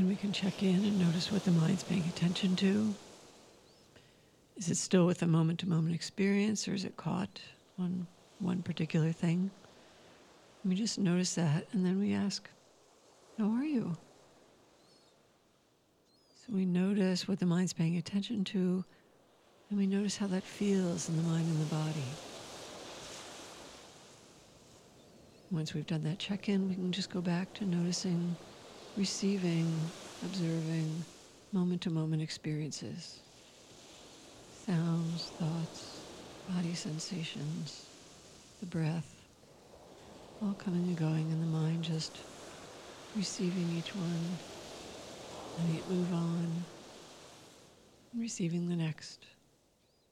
second, we can check in and notice what the mind's paying attention to. Is it still with a moment-to-moment experience, or is it caught on one particular thing? And we just notice that, and then we ask, how are you? So we notice what the mind's paying attention to, and we notice how that feels in the mind and the body. Once we've done that check-in, we can just go back to noticing, receiving, observing moment-to-moment experiences. Sounds, thoughts, body sensations, the breath, all coming and going in the mind, just receiving each one, letting it move on, receiving the next.